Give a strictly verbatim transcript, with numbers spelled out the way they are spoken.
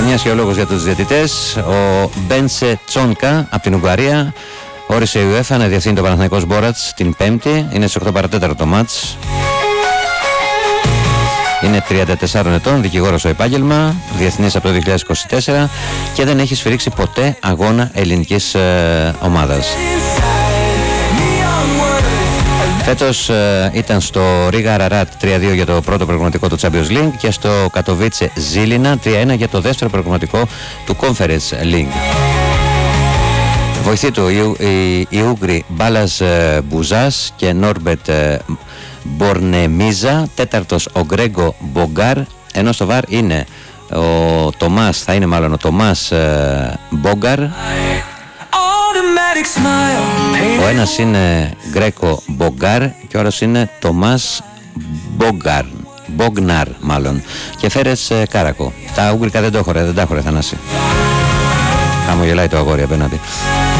μιας και ο λόγος για τους διαιτητές, ο Μπένσε Τσόνκα από την Ουγγαρία όρισε η UEFA να διευθύνει το Παναθηναϊκός Μπόρατς την Πέμπτη. Είναι στις οκτώ παρά τέταρτο το μάτς. Είναι τριάντα τεσσάρων ετών, δικηγόρος στο επάγγελμα, διεθνής από το δύο χιλιάδες είκοσι τέσσερα και δεν έχει σφυρίξει ποτέ αγώνα ελληνικής ε, ομάδας. Φέτος ε, ήταν στο Ρίγα Αραράτ τρία δύο για το πρώτο προγραμματικό του Champions League και στο Κατοβίτσε Ζήλινα τρία ένα για το δεύτερο προγραμματικό του Conference League. Βοηθοί του οι, οι, οι Ούγγροι Μπάλας ε, Μπουζάς και Νόρμπετ ε, Μπορνεμίζα, τέταρτος ο Γκρέγκο Μπογκάρ, ενώ στο βαρ είναι ο Τομάς, θα είναι μάλλον ο Τομάς ε, Μπογκάρ. Ο ένας είναι Γκρέκο Μπογκάρ και ο άλλος είναι Τομάς Μπογκάρ, Μπογνάρ μάλλον, και Φέρες ε, Κάρακο. Τα Ουγγρικά δεν το έχω, δεν τα έχω ρε Θανάση. Χαμογελάει το αγόρι απέναντι.